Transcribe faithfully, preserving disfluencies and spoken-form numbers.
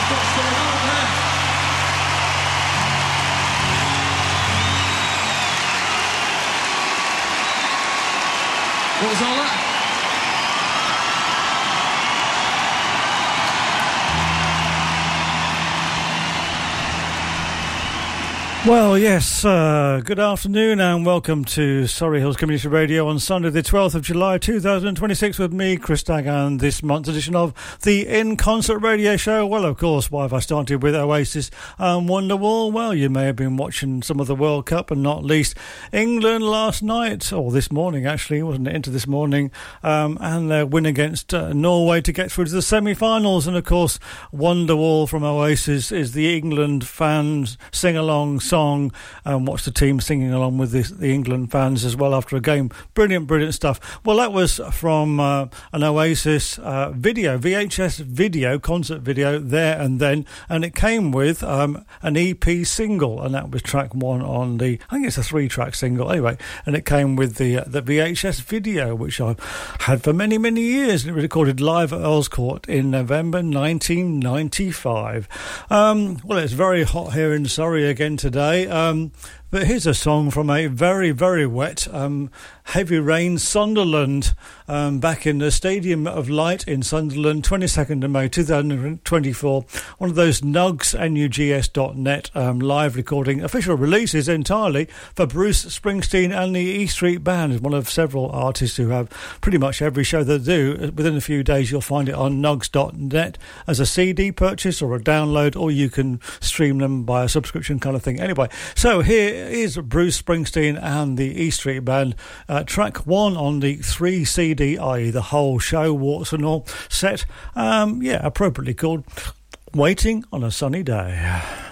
What's going on there? What was all that? Well, yes, uh, good afternoon and welcome to Surrey Hills Community Radio on Sunday the twelfth of July two thousand twenty-six with me, Chris Dagg, and this month's edition of the In Concert Radio Show. Well, of course, why have I started with Oasis and Wonderwall? Well, you may have been watching some of the World Cup and not least England last night, or this morning actually, wasn't it, into this morning, um, and their win against uh, Norway to get through to the semi-finals. And of course, Wonderwall from Oasis is the England fans sing-along song. Song and watch the team singing along with the, the England fans as well after a game. Brilliant, brilliant stuff. Well, that was from uh, an Oasis uh, video, V H S video, concert video, There and Then, and it came with um, an E P single, and that was track one on the, I think it's a three-track single anyway, and it came with the uh, the V H S video, which I've had for many, many years, and it was recorded live at Earls Court in November nineteen ninety-five. Um, well, it's very hot here in Surrey again today. Um, but here's a song from a very, very wet, um, heavy rain Sunderland, um, back in the Stadium of Light in Sunderland, twenty-second of May two thousand twenty-four. One of those nugs, N U G S dot net, um, live recording, official releases entirely for Bruce Springsteen and the E Street Band, one of several artists who have pretty much every show they do. Within a few days, you'll find it on nugs dot net as a C D purchase or a download, or you can stream them by a subscription kind of thing. Anyway, so here is Bruce Springsteen and the E Street Band, uh, track one on the three C D, that is the whole show, warts and all, set, um, yeah, appropriately called Waiting on a Sunny Day.